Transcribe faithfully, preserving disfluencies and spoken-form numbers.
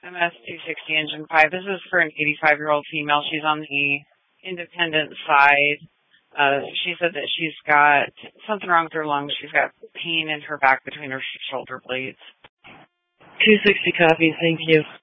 M S two sixty engine five. This is for an eighty-five-year-old female. She's on the independent side. Uh, she said that she's got something wrong with her lungs. She's got pain in her back between her shoulder blades. two sixty copy, thank you.